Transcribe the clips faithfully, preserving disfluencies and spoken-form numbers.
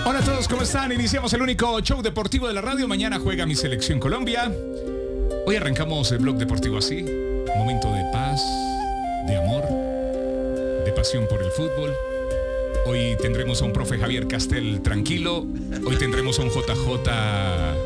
Hola a todos, ¿cómo están? Iniciamos el único show deportivo de la radio. Mañana juega mi selección Colombia. Hoy arrancamos el blog deportivo así. Momento de paz, de amor, de pasión por el fútbol. Hoy tendremos a un profe Javier Castel tranquilo. Hoy tendremos a un J J...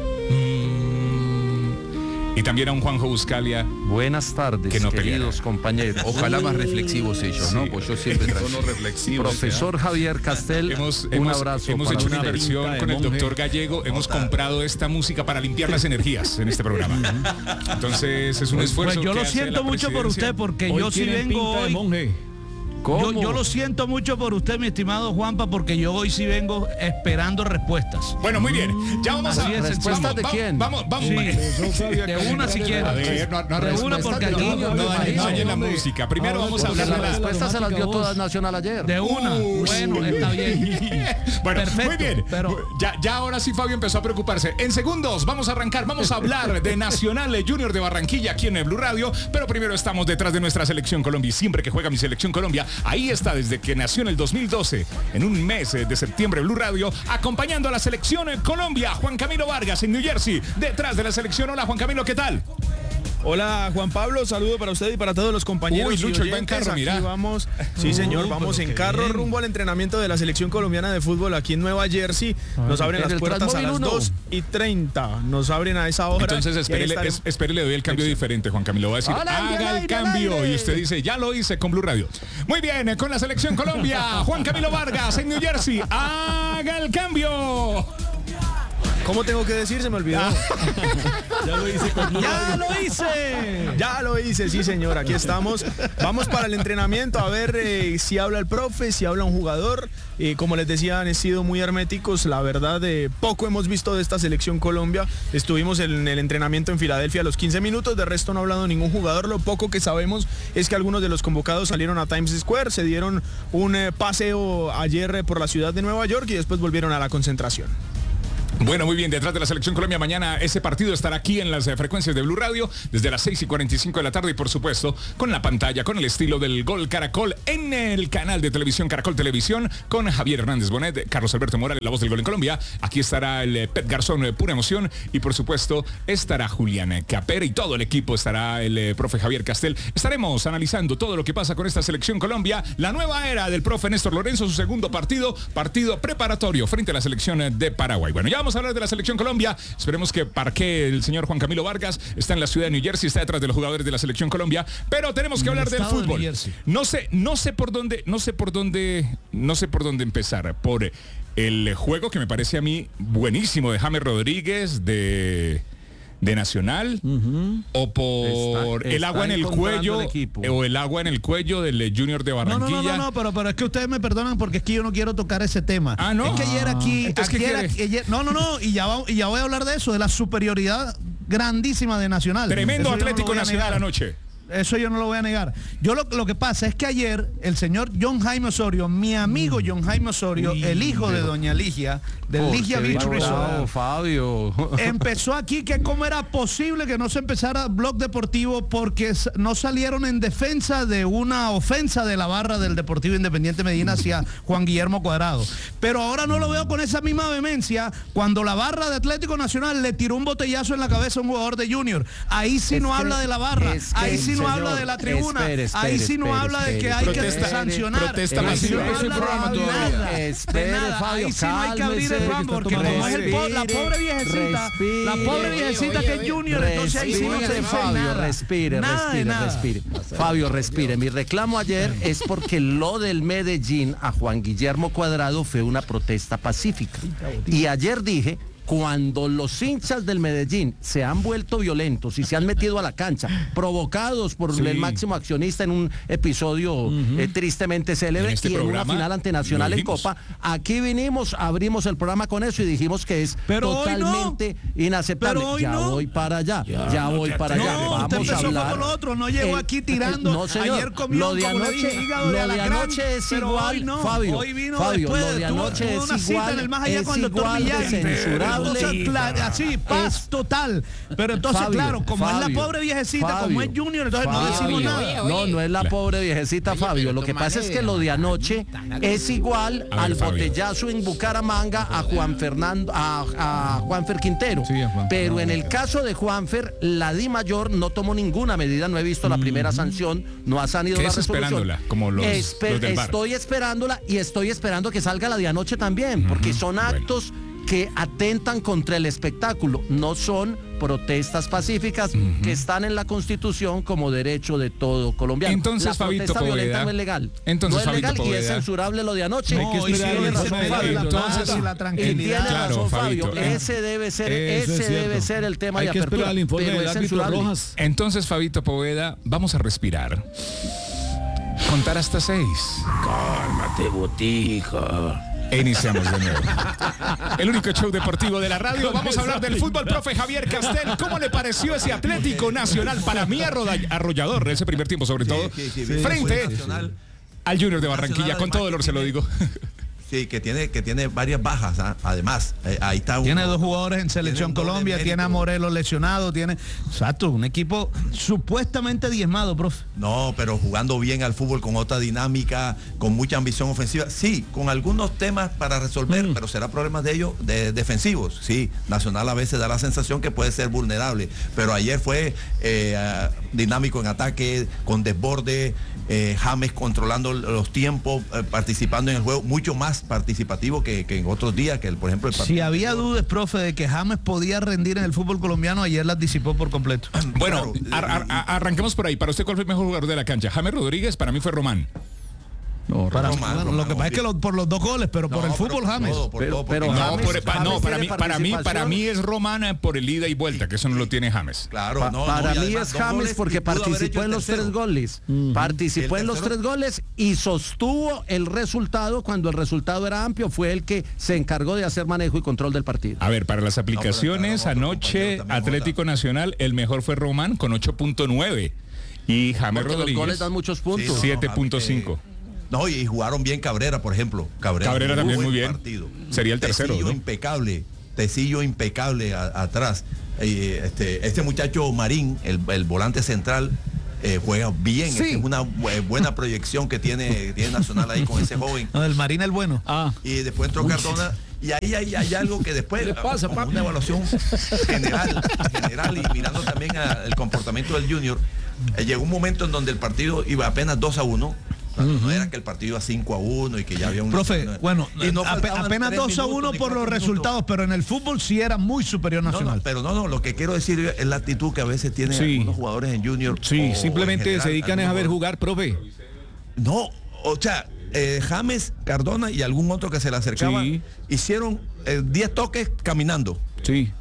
Y también a un Juanjo Buscalia. Buenas tardes, que no queridos peleará. compañeros. Ojalá más reflexivos ellos, Sí. ¿no? Pues yo siempre Tono reflexivo. Profesor Javier Castel, Hemos, un hemos, abrazo. hemos para hecho una usted. versión con el doctor Gallego. Hemos comprado esta música para limpiar las energías en este programa. Entonces es un esfuerzo. Pues yo que lo hace siento la mucho por presidencia. usted, porque Hoy yo sí tienen vengo pinta de hoy. monje. ¿Cómo? Yo, yo lo siento mucho por usted, mi estimado Juanpa, porque yo hoy sí vengo esperando respuestas. Bueno, muy bien. Ya vamos Así a... es, ¿respuestas vamos, de vamos, quién? Vamos, vamos. Sí. vamos. De una si quiere. A ver, no, no, De no, una no, porque no, aquí... no, No, no, dañen- no dañen la música. Primero vamos a Porque hablar de las la... respuestas se las dio todas Nacional ayer. De una. Uy, Bueno, sí. está bien. Bueno, Perfecto, muy bien. pero- Ya, ya ahora sí Fabio empezó a preocuparse. En segundos vamos a arrancar, vamos a hablar de Nacional Junior de Barranquilla aquí en el Blue Radio. Pero primero estamos detrás de nuestra selección Colombia. Y siempre que juega mi selección Colombia, ahí está desde que nació en el dos mil doce, en un mes de septiembre, Blue Radio, acompañando a la selección Colombia. Juan Camilo Vargas en New Jersey, detrás de la selección. Hola Juan Camilo, ¿qué tal? Hola Juan Pablo, saludo para usted y para todos los compañeros. Uy, y Lucho, iba en oyentes. carro, Aquí mira. vamos, sí señor, Uh, vamos pero en qué carro bien. rumbo al entrenamiento de la selección colombiana de fútbol aquí en Nueva Jersey. Nos abren en las el puertas a Transmóvil las uno. dos y treinta. Nos abren a esa hora. Entonces y ahí espere, estaremos. es- espere, le doy el cambio diferente, Juan Camilo. Va a decir, Al aire, al haga el aire, al cambio. aire. Y usted dice, ya lo hice con Blue Radio. Muy bien, con la selección Colombia, Juan Camilo Vargas en New Jersey. Haga el cambio. ¿Cómo tengo que decir? Se me olvidó. Ya lo hice. ¡Ya lo hice! Ya lo hice, sí señor, aquí estamos. Vamos para el entrenamiento a ver eh, si habla el profe, si habla un jugador. Eh, como les decía, han sido muy herméticos. La verdad, eh, poco hemos visto de esta selección Colombia. Estuvimos en el entrenamiento en Filadelfia a los quince minutos, de resto no ha hablado ningún jugador. Lo poco que sabemos es que algunos de los convocados salieron a Times Square, se dieron un eh, paseo ayer eh, por la ciudad de Nueva York y después volvieron a la concentración. Bueno, muy bien, detrás de la selección Colombia, mañana ese partido estará aquí en las eh, frecuencias de Blue Radio desde las seis y cuarenta y cinco de la tarde y por supuesto con la pantalla, con el estilo del Gol Caracol en el canal de televisión Caracol Televisión con Javier Hernández Bonet, Carlos Alberto Morales, la voz del gol en Colombia. Aquí estará el eh, Pet Garzón, eh, pura emoción, y por supuesto estará Julián Capera y todo el equipo, estará el eh, profe Javier Castel. Estaremos analizando todo lo que pasa con esta selección Colombia, la nueva era del profe Néstor Lorenzo, su segundo partido, partido preparatorio frente a la selección eh, de Paraguay. Bueno, ya vamos a hablar de la selección Colombia. Esperemos que parque el señor Juan Camilo Vargas. Está en la ciudad de New Jersey, está detrás de los jugadores de la selección Colombia. Pero tenemos que En el hablar del estado de fútbol. New Jersey. No sé, no sé por dónde, no sé por dónde, no sé por dónde empezar. Por el juego que me parece a mí buenísimo de James Rodríguez de. de Nacional, uh-huh. o por Está- el agua en está el encontrando cuello, el equipo. o el agua en el cuello del eh, Junior de No, Barranquilla. no, no, no, no, pero, pero es que ustedes me perdonan porque es que yo no quiero tocar ese tema. Ah, ¿no? Es que ayer aquí, Entonces, ¿qué ayer- quiere? ayer- no, no, no, y ya, va- y ya voy a hablar de eso, de la superioridad grandísima de Nacional. Tremendo Eso yo no lo Atlético voy a Nacional negar. anoche. Eso yo no lo voy a negar. Yo lo, lo que pasa es que ayer el señor John Jaime Osorio, mi amigo John Jaime Osorio, Uy, el hijo de pero- doña Ligia, del Ligia Porque Beach bien Resort, bravo, Fabio. empezó aquí que cómo era posible que no se empezara Blog Deportivo porque s- no salieron en defensa de una ofensa de la barra del Deportivo Independiente Medina hacia Juan Guillermo Cuadrado. Pero ahora no lo veo con esa misma vehemencia cuando la barra de Atlético Nacional le tiró un botellazo en la cabeza a un jugador de Junior. Ahí sí Es no que- habla de la barra, es que, ahí sí no señor, habla de la tribuna, espere, espere, ahí sí no espere, habla de que espere. hay Protesta- que sancionar. protesta Ahí sí no masiva. habla Eso es de programa todavía. nada, de Espere, nada. Fabio, Ahí sí no hay que abrir el cálmese, pan porque como es el po- la pobre viejecita, la pobre viejecita que es Junior, entonces ahí sí no se Respire, dice Fabio, nada. respire, Nada de respire, nada. respire. Fabio, respire. Mi reclamo ayer es porque lo del Medellín a Juan Guillermo Cuadrado fue una protesta pacífica. Y ayer dije, cuando los hinchas del Medellín se han vuelto violentos y se han metido a la cancha, provocados por Sí. el máximo accionista en un episodio uh-huh. eh, tristemente célebre En este y en una programa final ante Nacional lo en dijimos. Copa, aquí vinimos, abrimos el programa con eso y dijimos que es Pero hoy no. totalmente inaceptable. Pero hoy ya no. voy para allá, ya, ya voy para allá. No, Vamos usted a empezó hablar. con lo otro, no llegó El- aquí tirando. No, señor. Ayer comió, lo de como le anoche, dije, hígado lo de de alacrán, anoche es pero igual, hoy no. Fabio. Hoy vino Fabio, después lo de- de tuvo- anoche tuvo una es cita igual, en el más allá es con el doctor igual de Miyagi. censurable. Inexorable. cosa clara, así, paz total. Pero entonces, Fabio, claro, como es Fabio, la pobre viejecita, Fabio, como es Junior, entonces no Fabio. decimos Oye, nada. oye, No, no es la pobre viejecita, Oye, Fabio. pero Lo que tu pasa es que manera- lo de anoche es igual A ver, al Fabio. botellazo en Bucaramanga a Juan Fernando, a, a Juanfer Quintero. Sí, a Juan Pero Fernando en el caso de Juanfer, la Di Mayor no tomó ninguna medida, no he visto la primera sanción, no ha salido la ¿Qué es resolución. esperándola? Como los- Espe- los del V A R. Estoy esperándola y estoy esperando que salga la de anoche también, porque son bueno. actos que atentan contra el espectáculo, no son protestas pacíficas que están en la Constitución como derecho de todo colombiano. Entonces, la Fabito protesta violenta Poveda, no es legal. entonces, no es Fabito legal y es Poveda, censurable lo de anoche. No, que y esperar tiene el razón, informe de Fabio, la la entonces- paz y la Y tranquilidad. tiene Claro, razón, Fabito, Fabio. eh. Ese debe ser, Eso es ese debe cierto. ser el tema Hay de que apertura. esperar el informe pero del es árbitro censurable. Rojas. Entonces, Fabito Poveda, vamos a respirar. Contar hasta seis. Cálmate, botica. E iniciamos de nuevo. El único show deportivo de la radio. Vamos a hablar del fútbol, profe Javier Castel. ¿Cómo le pareció ese Atlético Nacional? Para mí arroda- arrollador ese primer tiempo, sobre todo. sí, sí, frente sí, Nacional, al Junior de Barranquilla. Nacional, Con todo además, dolor que se lo tiene- digo. Sí, que tiene, que tiene varias bajas, ¿ah? Además, eh, ahí está uno. Tiene dos jugadores en Selección Tienen doble Colombia, mérito. tiene a Morelos lesionado, tiene... Exacto, un equipo supuestamente diezmado, profe. No, pero jugando bien al fútbol con otra dinámica, con mucha ambición ofensiva. Sí, con algunos temas para resolver, Mm. pero será problema de ellos, de defensivos. Sí, Nacional a veces da la sensación que puede ser vulnerable, pero ayer fue eh, ah, dinámico en ataque, con desborde, eh, James controlando los tiempos, eh, participando en el juego, mucho más participativo que, que en otros días, que el, por ejemplo el Si partido había anterior. dudas, profe, de que James podía rendir en el fútbol colombiano, ayer las disipó por completo. Bueno, Claro, ar- ar- ar- arranquemos por ahí. Para usted, ¿cuál fue el mejor jugador de la cancha? James Rodríguez, para mí fue Román. No, Para, Román, bueno, Román, lo que pasa es que lo- por los dos goles, pero por No, el pero fútbol por James. todo, por Pero- todo, porque pero no, No, James- por- pa- James no, para tiene mí, para mí, para participación. mí es Román eh, por el ida y vuelta, que eso no lo tiene James. Claro, Pa- no, para no, y mí además es dos James goles porque y pudo haber hecho participó el en los tercero. tres goles. Participó ¿El en los tercero? tres goles y sostuvo el resultado cuando el resultado era amplio. Fue el que se encargó de hacer manejo y control del partido. A ver, para las aplicaciones, claro, otro anoche compañero también, Atlético Nacional, el mejor fue Román con ocho punto nueve. Y James Porque los goles Rodríguez, dan muchos Sí, puntos. no, no, siete punto cinco. eh, No, y jugaron bien Cabrera, por ejemplo. Cabrera, Cabrera también buen muy bien. partido. Sería el tercero, Tecillo ¿no? impecable. Tecillo impecable a- atrás. Eh, este, este muchacho Marín, el, el volante central, eh, juega bien. Sí. Es una bu- buena proyección que tiene, tiene Nacional ahí con ese joven. No, el Marina el bueno. Ah, Y después entró Cardona. Y ahí hay, hay algo que después, ¿Qué le pasa, como papi? una evaluación general, general y mirando también a- el comportamiento del Junior, eh, llegó un momento en donde el partido iba apenas dos a uno. Cuando no era que el partido iba cinco a uno y que ya había un... Profe, bueno, Y no ape- faltaban apenas tres dos a minutos uno ni por los cuatro minutos. resultados, pero en el fútbol sí era muy superior No, Nacional. no, pero no, no, lo que quiero decir es la actitud que a veces tienen Sí. algunos jugadores en Junior. sí, o simplemente en general, se dedican a ver algunos jugar, profe. jugadores. No, o sea, eh, James, Cardona y algún otro que se le acercaban, Sí. hicieron eh, diez toques caminando. Sí.